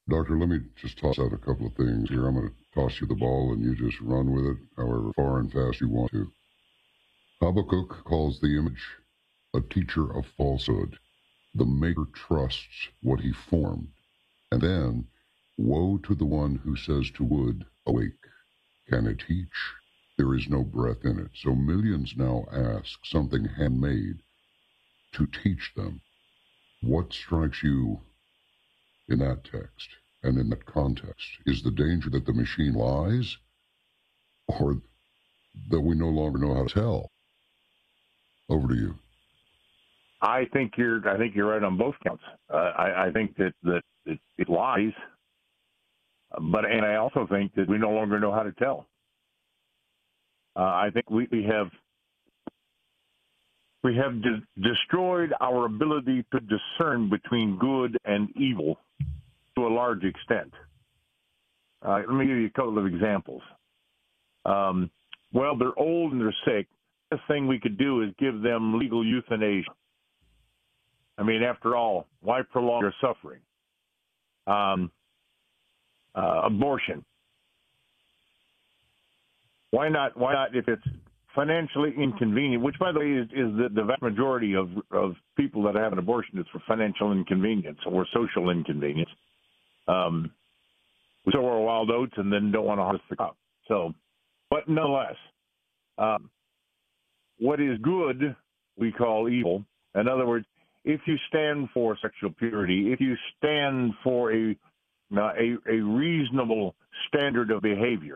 Doctor, let me just toss out a couple of things here. I'm going to toss you the ball and you just run with it however far and fast you want to. Habakkuk calls the image a teacher of falsehood. The maker trusts what he formed. And then, woe to the one who says to wood, awake. Can it teach? There is no breath in it. So millions now ask something handmade to teach them. What strikes you in that text and in that context? Is the danger that the machine lies, or that we no longer know how to tell? Over to you. I think you're right on both counts. I think that it lies, and I also think that we no longer know how to tell. I think we have destroyed our ability to discern between good and evil to a large extent. Let me give you a couple of examples. Well, they're old and they're sick. The best thing we could do is give them legal euthanasia. I mean, after all, why prolong their suffering? Abortion. Why not? Why not? If it's financially inconvenient, which, by the way, is the vast majority of people that have an abortion, it's for financial inconvenience or social inconvenience. We sow our wild oats and then don't want to harvest the crop. So, but nonetheless, what is good we call evil. In other words, if you stand for sexual purity, if you stand for a reasonable standard of behavior,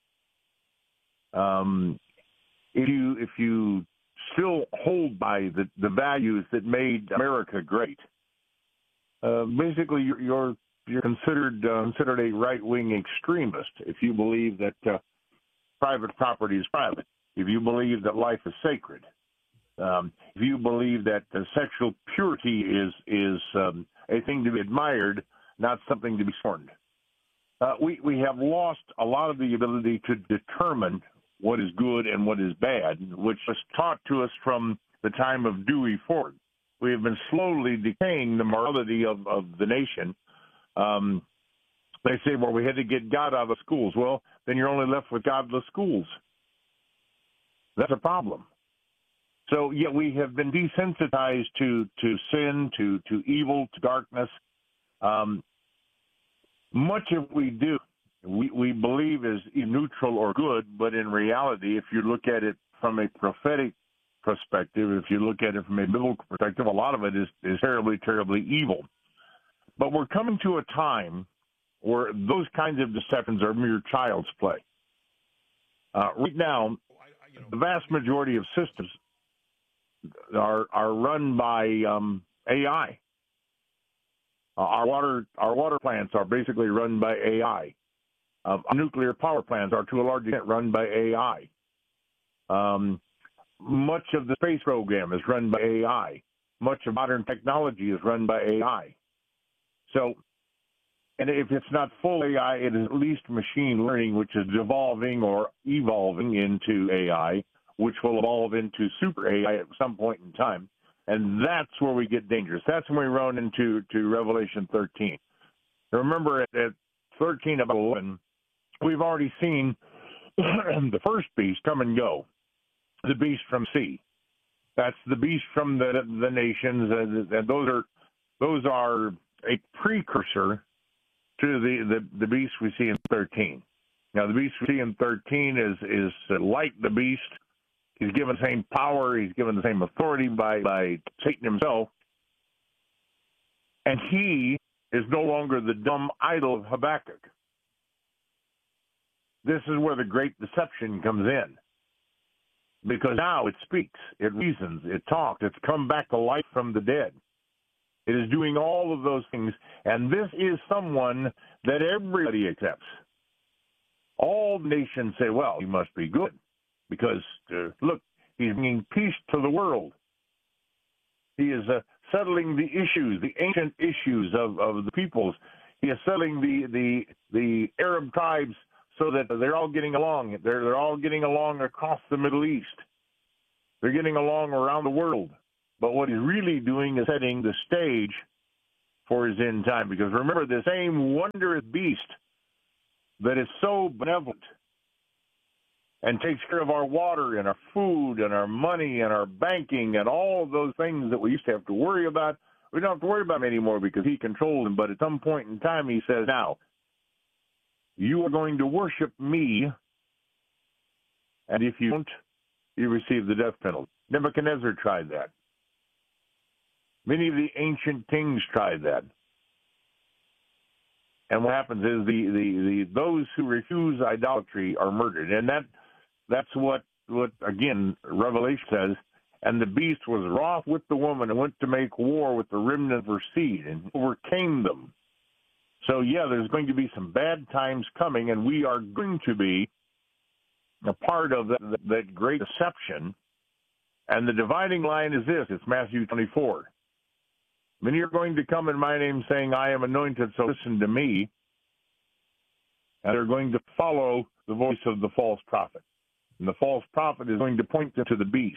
if you still hold by the values that made America great, basically you're considered a right-wing extremist if you believe that private property is private, if you believe that life is sacred. If you believe that sexual purity is a thing to be admired, not something to be scorned. We have lost a lot of the ability to determine what is good and what is bad, which was taught to us from the time of Dewey forward. We have been slowly decaying the morality of the nation. They say, well, we had to get God out of schools. Well, then you're only left with godless schools. That's a problem. So, yeah, we have been desensitized to sin, to evil, to darkness. Much of what we do, we believe is neutral or good, but in reality, if you look at it from a prophetic perspective, if you look at it from a biblical perspective, a lot of it is terribly, terribly evil. But we're coming to a time where those kinds of deceptions are mere child's play. Right now, the vast majority of systems are run by AI. Our water plants are basically run by AI. Our nuclear power plants are to a large extent run by AI. Much of the space program is run by AI. Much of modern technology is run by AI. So, and if it's not full AI, it is at least machine learning, which is devolving or evolving into AI, which will evolve into super AI at some point in time. And that's where we get dangerous. That's when we run into Revelation 13. Remember, at 13 about 11, we've already seen the first beast come and go, the beast from sea. That's the beast from the nations, and those are a precursor to the beast we see in 13. Now, the beast we see in 13 is like the beast. He's given the same power. He's given the same authority by Satan himself. And he is no longer the dumb idol of Habakkuk. This is where the great deception comes in. Because now it speaks, it reasons, it talks, it's come back to life from the dead. It is doing all of those things. And this is someone that everybody accepts. All nations say, well, he must be good. Because, look, he's bringing peace to the world. He is settling the issues, the ancient issues of the peoples. He is settling the Arab tribes so that they're all getting along. They're all getting along across the Middle East. They're getting along around the world. But what he's really doing is setting the stage for his end time. Because remember, the same wondrous beast that is so benevolent and takes care of our water and our food and our money and our banking and all of those things that we used to have to worry about, we don't have to worry about them anymore because he controls them. But at some point in time, he says, now, you are going to worship me, and if you don't, you receive the death penalty. Nebuchadnezzar tried that. Many of the ancient kings tried that. And what happens is those who refuse idolatry are murdered. And that's what again, Revelation says, and the beast was wroth with the woman and went to make war with the remnant of her seed and overcame them. So, yeah, there's going to be some bad times coming, and we are going to be a part of that great deception. And the dividing line is this. It's Matthew 24. Many are going to come in my name saying, I am anointed, so listen to me. And they're going to follow the voice of the false prophet. And the false prophet is going to point them to the beast.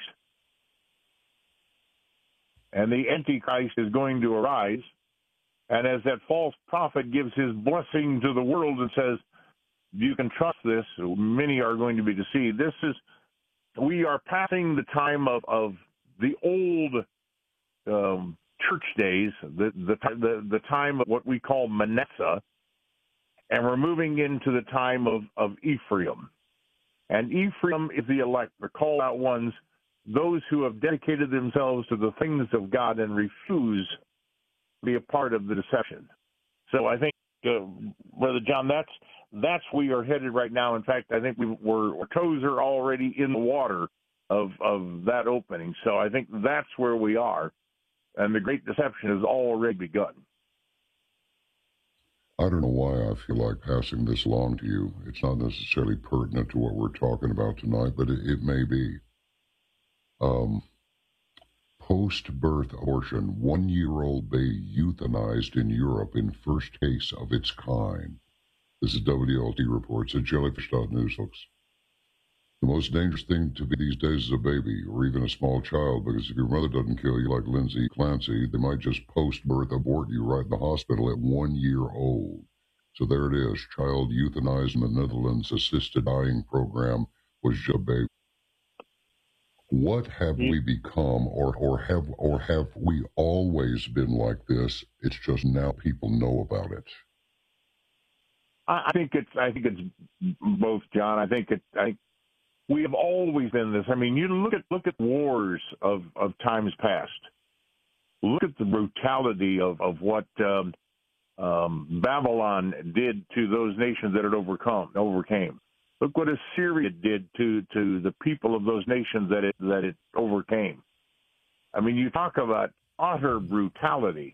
And the Antichrist is going to arise. And as that false prophet gives his blessing to the world and says, you can trust this, many are going to be deceived. We are passing the time of the old church days, the time of what we call Manasseh, and we're moving into the time of Ephraim. And Ephraim is the elect, the called out ones, those who have dedicated themselves to the things of God and refuse be a part of the deception. So I think, Brother John, that's where we are headed right now. In fact, I think our toes are already in the water of that opening. So I think that's where we are, and the great deception has already begun. I don't know why I feel like passing this along to you. It's not necessarily pertinent to what we're talking about tonight, but it may be. Post-birth abortion, 1-year-old baby euthanized in Europe in first case of its kind. This is WLT reports at jellyfish.news, folks. The most dangerous thing to be these days is a baby, or even a small child, because if your mother doesn't kill you like Lindsay Clancy, they might just post-birth abort you right in the hospital at 1 year old. So there it is, child euthanized in the Netherlands assisted dying program was just a baby. What have we become, or have we always been like this? It's just now people know about it. I think it's both, John. I think we have always been this. I mean, you look at wars of times past. Look at the brutality of what Babylon did to those nations that it overcame. Look what Assyria did to the people of those nations that it overcame. I mean, you talk about utter brutality,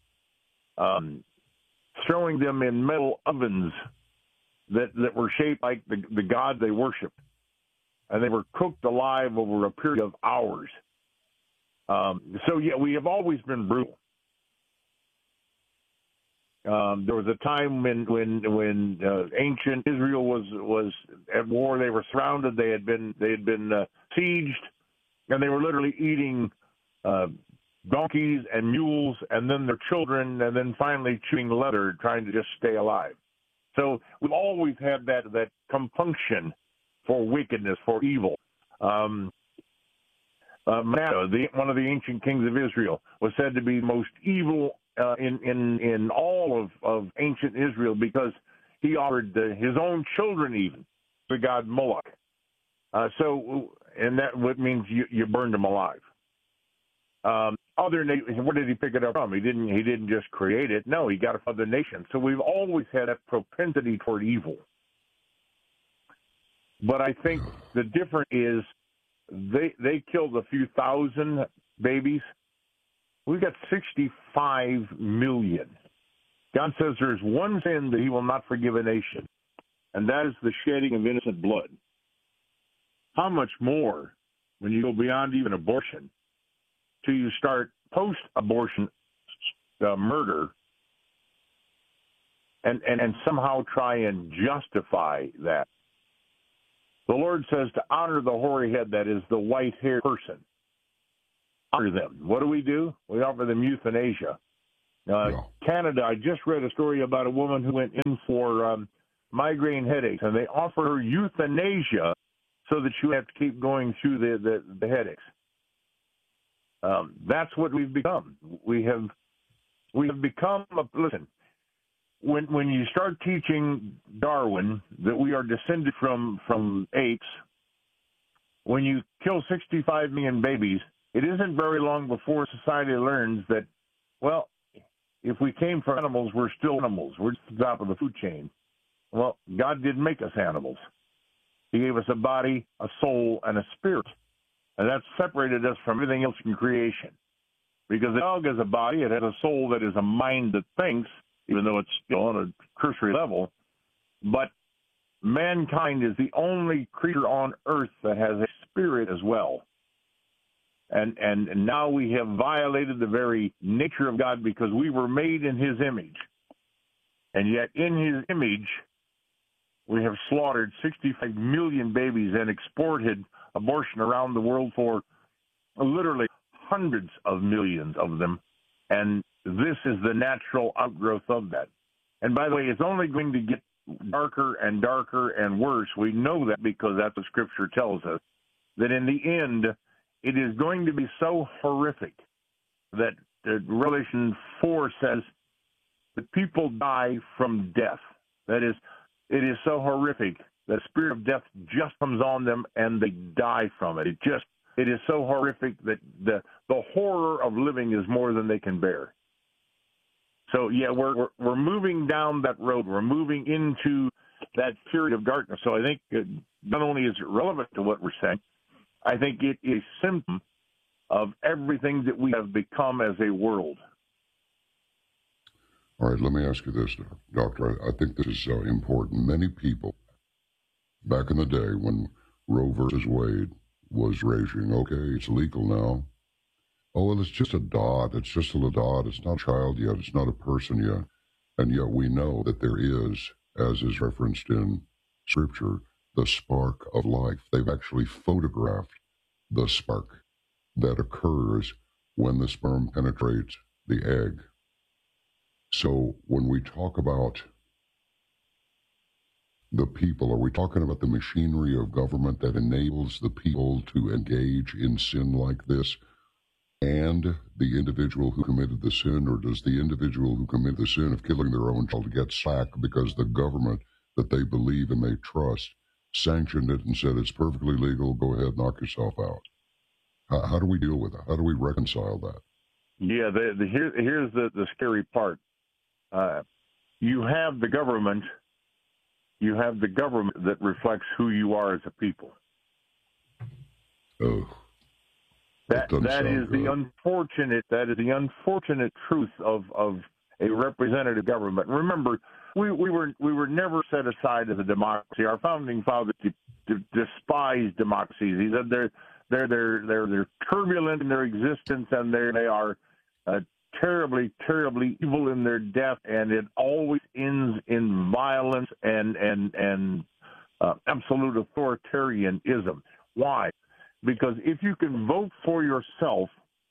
throwing them in metal ovens that were shaped like the god they worshiped, and they were cooked alive over a period of hours. So, yeah, we have always been brutal. There was a time when ancient Israel was at war. They were surrounded. They had been sieged, and they were literally eating donkeys and mules, and then their children, and then finally chewing leather, trying to just stay alive. So we've always had that compunction for wickedness, for evil. Manasseh, one of the ancient kings of Israel, was said to be the most evil in all of ancient Israel because he offered his own children even to god Moloch. And that means you burned them alive. Other nations, where did he pick it up from? He didn't just create it. No, he got it from other nations. So we've always had a propensity toward evil. But I think the difference is they killed a few thousand babies. We've got 65 million. God says there's one sin that he will not forgive a nation, and that is the shedding of innocent blood. How much more when you go beyond even abortion till you start post-abortion murder and somehow try and justify that. The Lord says to honor the hoary head, that is the white-haired person. Honor them. What do? We offer them euthanasia. Yeah. Canada, I just read a story about a woman who went in for migraine headaches, and they offered her euthanasia so that she would have to keep going through the headaches. That's what we've become. We have become. Listen, when you start teaching Darwin that we are descended from apes, when you kill 65 million babies, it isn't very long before society learns that, well, if we came from animals, we're still animals. We're at the top of the food chain. Well, God didn't make us animals. He gave us a body, a soul, and a spirit. And that separated us from everything else in creation. Because the dog has a body, it has a soul that is a mind that thinks, even though it's still on a cursory level. But mankind is the only creature on earth that has a spirit as well. And now we have violated the very nature of God because we were made in his image. And yet in his image, we have slaughtered 65 million babies and exported abortion around the world for literally hundreds of millions of them. And this is the natural outgrowth of that. And by the way, it's only going to get darker and darker and worse. We know that because that's what Scripture tells us, that in the end, it is going to be so horrific that Revelation 4 says that people die from death. That is, it is so horrific that the spirit of death just comes on them and they die from it. It is so horrific that the horror of living is more than they can bear. So yeah, we're moving down that road. We're moving into that period of darkness. So I think not only is it relevant to what we're saying, I think it is a symptom of everything that we have become as a world. All right, let me ask you this, Doctor. I think this is important. Many people, back in the day when Roe versus Wade was raging, okay, it's legal now. Oh, well, it's just a dot. It's just a little dot. It's not a child yet. It's not a person yet. And yet we know that there is, as is referenced in Scripture, the spark of life. They've actually photographed the spark that occurs when the sperm penetrates the egg. So when we talk about the people, are we talking about the machinery of government that enables the people to engage in sin like this and the individual who committed the sin, or does the individual who committed the sin of killing their own child get sacked because the government that they believe and they trust sanctioned it and said it's perfectly legal, go ahead, knock yourself out? How do we deal with that? How do we reconcile that? Yeah, here's the scary part. You have the government that reflects who you are as a people. Oh, that is the unfortunate truth of a representative government. Remember, we were never set aside as a democracy. Our founding fathers despised democracies. He said they're turbulent in their existence, and they are terribly, terribly evil in their death, and it always ends in violence and absolute authoritarianism. Why? Because if you can vote for yourself,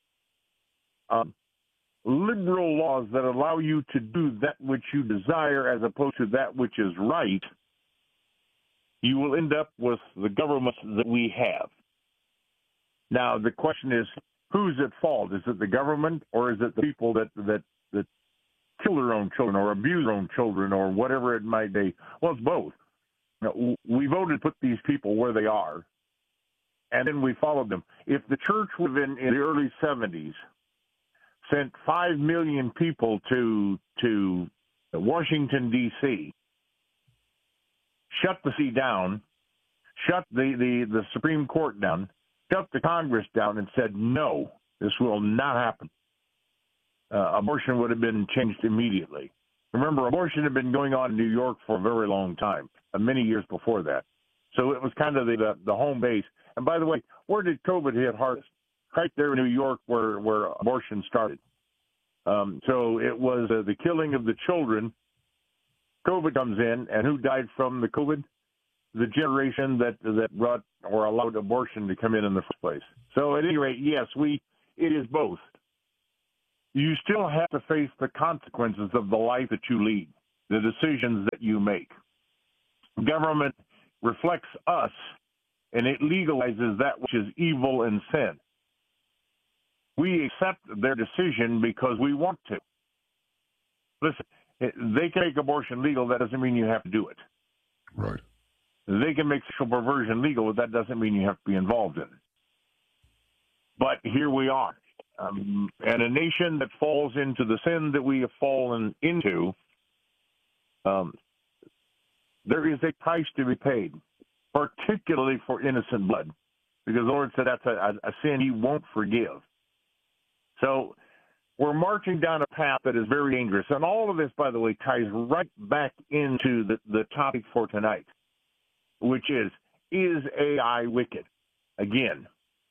liberal laws that allow you to do that which you desire as opposed to that which is right, you will end up with the government that we have. Now, the question is, who's at fault? Is it the government, or is it the people that kill their own children or abuse their own children or whatever it might be? Well, it's both. We voted to put these people where they are, and then we followed them. If the church would have in the early 70s sent 5 million people to Washington, D.C., shut the sea down, shut the Supreme Court down, shut the Congress down, and said, no, this will not happen, abortion would have been changed immediately. Remember, abortion had been going on in New York for a very long time, many years before that. So it was kind of the home base. And by the way, where did COVID hit hardest? Right there in New York where abortion started. So it was the killing of the children. COVID comes in, and who died from the COVID? The generation that brought or allowed abortion to come in the first place. So at any rate, yes, it is both. you still have to face the consequences of the life that you lead, the decisions that you make. Government reflects us, and it legalizes that which is evil and sin. We accept their decision because we want to. Listen, they can make abortion legal. That doesn't mean you have to do it. Right. They can make sexual perversion legal. That doesn't mean you have to be involved in it. But here we are. And a nation that falls into the sin that we have fallen into, there is a price to be paid, particularly for innocent blood, because the Lord said that's a sin He won't forgive. So we're marching down a path that is very dangerous. And all of this, by the way, ties right back into the topic for tonight, which is AI wicked? Again,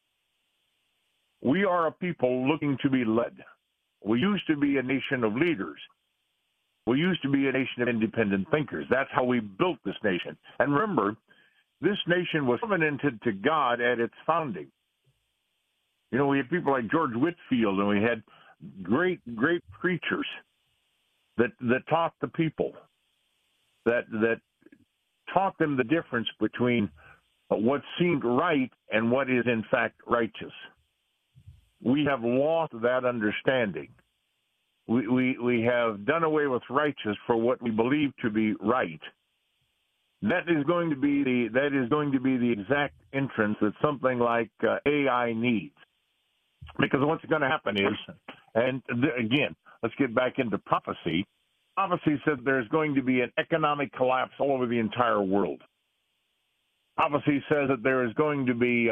we are a people looking to be led. We used to be a nation of leaders. We used to be a nation of independent thinkers. That's how we built this nation. And remember, this nation was covenanted to God at its founding. You know, we had people like George Whitefield, and we had great preachers that taught the people, that taught them the difference between what seemed right and what is in fact righteous. We have lost that understanding. We have done away with righteous for what we believe to be right. That is going to be the exact entrance that something like AI needs. Because what's going to happen is, and again, let's get back into prophecy. Prophecy said there's going to be an economic collapse all over the entire world. Prophecy says that there's going to be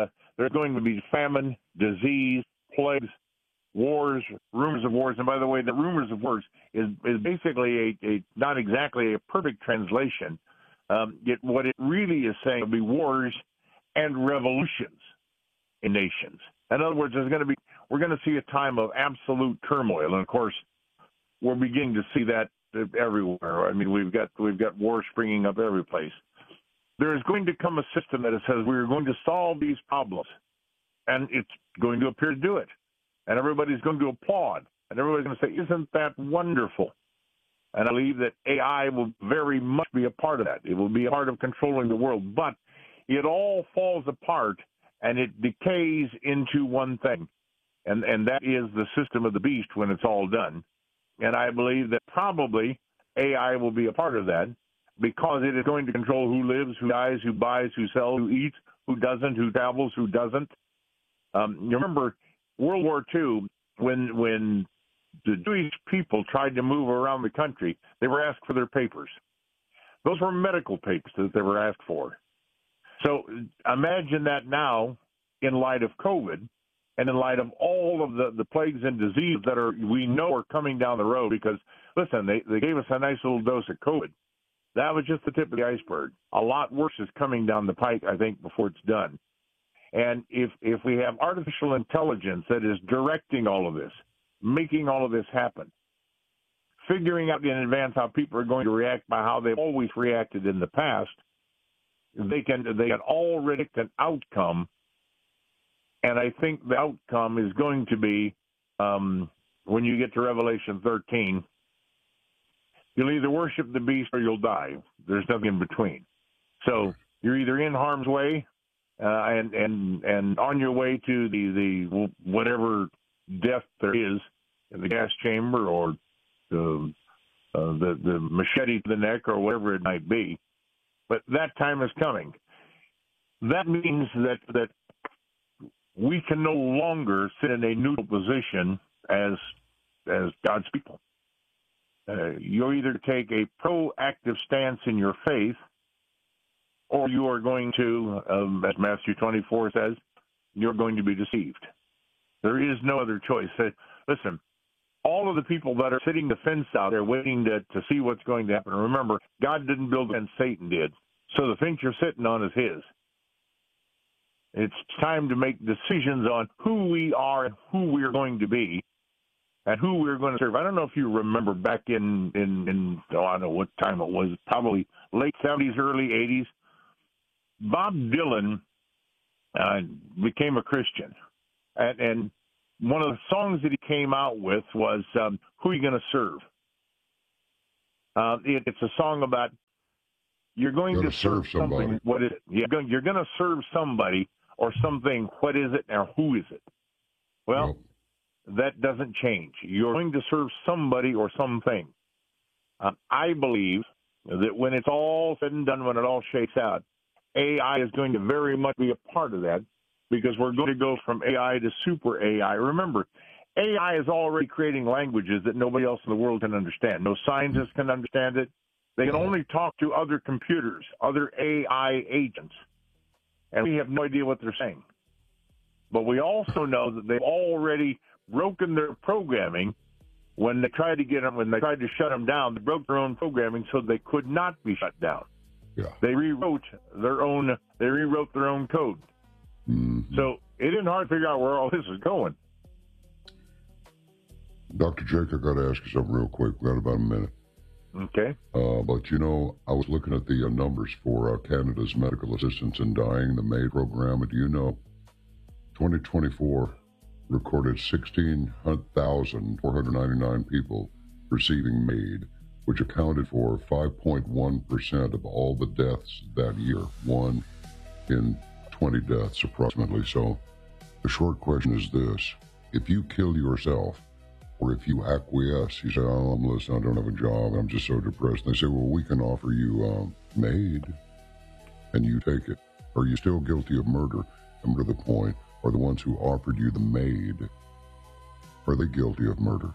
famine, disease, plagues, wars, rumors of wars. And by the way, the rumors of wars is basically a not exactly a perfect translation. What it really is saying will be wars and revolutions in nations. In other words, we're going to see a time of absolute turmoil, and of course, we're beginning to see that everywhere. I mean, we've got wars springing up every place. There is going to come a system that says we're going to solve these problems, and it's going to appear to do it, and everybody's going to applaud, and everybody's going to say, "Isn't that wonderful?" And I believe that AI will very much be a part of that. It will be a part of controlling the world, but it all falls apart and it decays into one thing, and that is the system of the beast when it's all done. And I believe that probably AI will be a part of that because it is going to control who lives, who dies, who buys, who sells, who eats, who doesn't, who travels, who doesn't. You remember World War II, when the Jewish people tried to move around the country, they were asked for their papers. Those were medical papers that they were asked for. So imagine that now in light of COVID and in light of all of the plagues and diseases that we know are coming down the road because, listen, they gave us a nice little dose of COVID. That was just the tip of the iceberg. A lot worse is coming down the pike, I think, before it's done. And if we have artificial intelligence that is directing all of this, making all of this happen, figuring out in advance how people are going to react by how they've always reacted in the past, they can all predict an outcome, and I think the outcome is going to be when you get to Revelation 13, you'll either worship the beast or you'll die. There's nothing in between. So you're either in harm's way and on your way to the whatever death there is in the gas chamber or the machete to the neck or whatever it might be. But that time is coming. That means that we can no longer sit in a neutral position as God's people. You either take a proactive stance in your faith, or you are going to, as Matthew 24 says, you're going to be deceived. There is no other choice. Listen, all of the people that are sitting the fence out there waiting to see what's going to happen. Remember, God didn't build it and Satan did. So the fence you're sitting on is his. It's time to make decisions on who we are and who we're going to be and who we're going to serve. I don't know if you remember back in I don't know what time it was, probably late 70s, early 80s. Bob Dylan became a Christian. And one of the songs that he came out with was "Who Are You Gonna Serve?" It's a song about you're going to serve something. What is it? You're going to serve somebody or something. What is it, or who is it? Well, that doesn't change. You're going to serve somebody or something. I believe that when it's all said and done, when it all shakes out, AI is going to very much be a part of that, because we're going to go from AI to super AI. Remember, AI is already creating languages that nobody else in the world can understand. No scientists can understand it. They can only talk to other computers, other AI agents, and we have no idea what they're saying. But we also know that they've already broken their programming. When they tried to shut them down, they broke their own programming so they could not be shut down. Yeah. They rewrote their own code. Mm-hmm. So it isn't hard to figure out where all this is going. Dr. Jake, I got to ask you something real quick. We've got about a minute. Okay. But, you know, I was looking at the numbers for Canada's medical assistance in dying, the MAID program. And do you know, 2024 recorded 16,499 people receiving MAID, which accounted for 5.1% of all the deaths that year. 1 in 20 deaths, approximately. So the short question is this. If you kill yourself, or if you acquiesce, you say, oh, listen, I don't have a job, I'm just so depressed. And they say, well, we can offer you MAID, and you take it. Are you still guilty of murder? And to the point, are the ones who offered you the MAID, are they guilty of murder?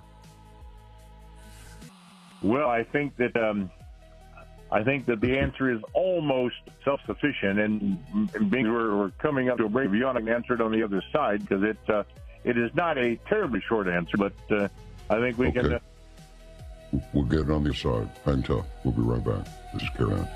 Well, I think that the answer is almost self-sufficient, and being we're coming up to a break, I can answer it on the other side, because it is not a terribly short answer, but I think we can. We'll get it on the side. Hang tough. We'll be right back. This is Karen.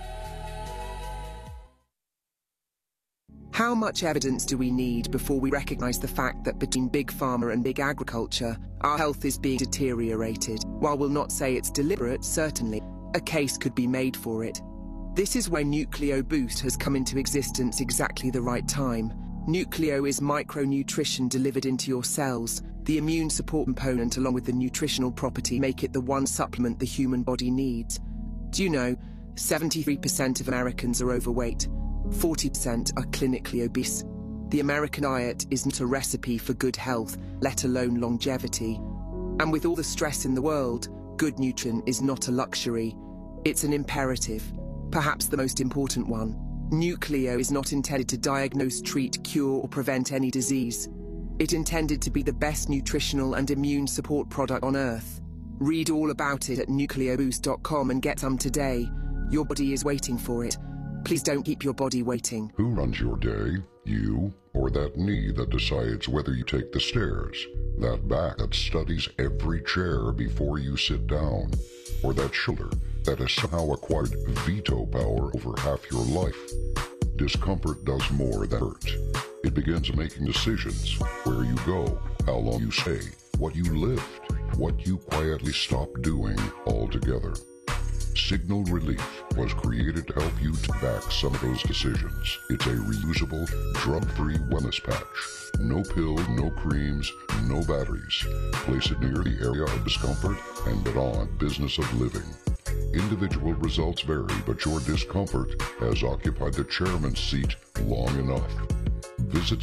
How much evidence do we need before we recognize the fact that between big pharma and big agriculture, our health is being deteriorated? While we'll not say it's deliberate, certainly, a case could be made for it. This is why Nucleo Boost has come into existence exactly the right time. Nucleo is micronutrition delivered into your cells. The immune support component along with the nutritional property make it the one supplement the human body needs. Do you know, 73% of Americans are overweight, 40% are clinically obese. The American diet isn't a recipe for good health, let alone longevity. And with all the stress in the world, good nutrition is not a luxury. It's an imperative, perhaps the most important one. Nucleo is not intended to diagnose, treat, cure, or prevent any disease. It's intended to be the best nutritional and immune support product on Earth. Read all about it at nucleoboost.com and get some today. Your body is waiting for it. Please don't keep your body waiting. Who runs your day? You or that knee that decides whether you take the stairs? That back that studies every chair before you sit down? Or that shoulder that has somehow acquired veto power over half your life? Discomfort does more than hurt. It begins making decisions: where you go, how long you stay, what you lift, what you quietly stop doing altogether. Signal Relief was created to help you to back some of those decisions. It's a reusable, drug-free wellness patch. No pill, no creams, no batteries. Place it near the area of discomfort and get on business of living. Individual results vary, but your discomfort has occupied the chairman's seat long enough. Visit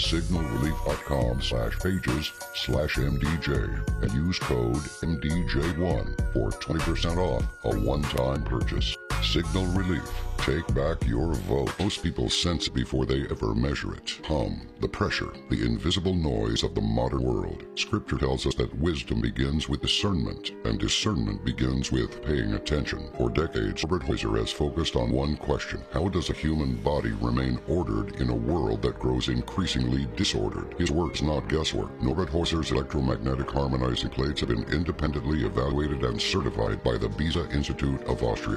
signalrelief.com/pages/MDJ and use code MDJ1 for 20% off a one-time purchase. Signal Relief. Take back your vote. Most people sense it before they ever measure it. Hum, the pressure, the invisible noise of the modern world. Scripture tells us that wisdom begins with discernment, and discernment begins with paying attention. For decades, Norbert Heuser has focused on one question: how does a human body remain ordered in a world that grows increasingly disordered? His work is not guesswork. Norbert Heuser's electromagnetic harmonizing plates have been independently evaluated and certified by the Beza Institute of Austria. Convert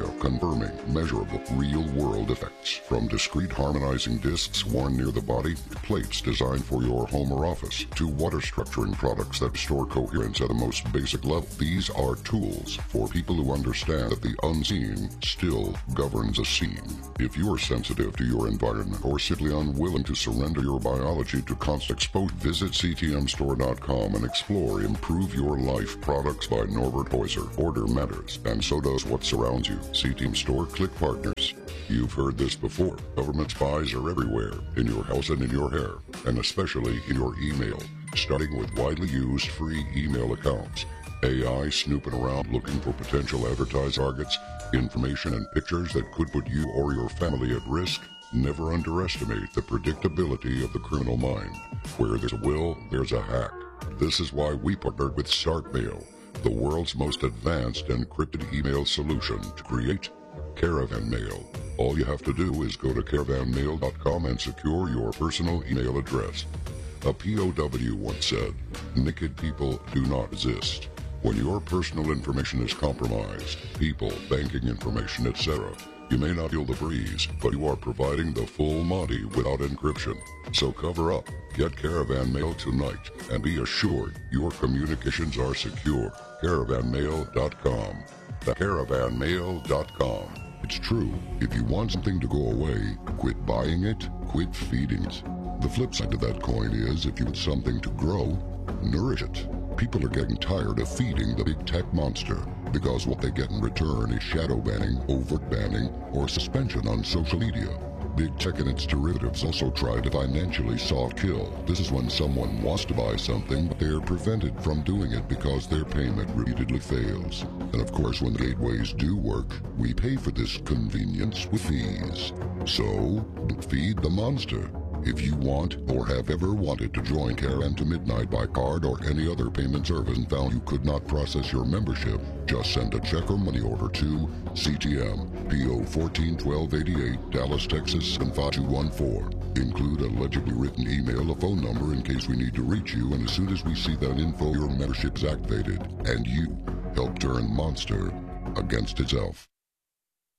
confirming measurable real-world effects. From discrete harmonizing discs worn near the body, plates designed for your home or office, to water structuring products that restore coherence at the most basic level. These are tools for people who understand that the unseen still governs a scene. If you are sensitive to your environment or simply unwilling to surrender your biology to constant exposure, visit ctmstore.com and explore Improve Your Life products by Norbert Heuser. Order matters, and so does what surrounds you. CTM Store Click Partners. You've heard this before. Government spies are everywhere, in your house and in your hair, and especially in your email, starting with widely used free email accounts. AI snooping around looking for potential advertising targets, information and pictures that could put you or your family at risk. Never underestimate the predictability of the criminal mind. Where there's a will, there's a hack. This is why we partnered with StartMail, the world's most advanced encrypted email solution to create Caravan Mail. All you have to do is go to caravanmail.com and secure your personal email address. A POW once said, "Naked people do not exist." When your personal information is compromised, people, banking information, etc., you may not feel the breeze, but you are providing the full Monty without encryption. So cover up, get Caravan Mail tonight, and be assured your communications are secure. Caravanmail.com. Caravanmail.com. It's true, if you want something to go away, quit buying it, quit feeding it. The flip side of that coin is, if you want something to grow, nourish it. People are getting tired of feeding the big tech monster because what they get in return is shadow banning, overt banning, or suspension on social media. Big tech and its derivatives also try to financially soft kill. This is when someone wants to buy something, but they're prevented from doing it because their payment repeatedly fails. And of course, when the gateways do work, we pay for this convenience with fees. So, feed the monster. If you want or have ever wanted to join Caravan to Midnight by card or any other payment service and found you could not process your membership, just send a check or money order to CTM, PO 141288, Dallas, Texas 75214. Include a legibly written email, a phone number in case we need to reach you, and as soon as we see that info, your membership is activated, and you help turn Monster against itself.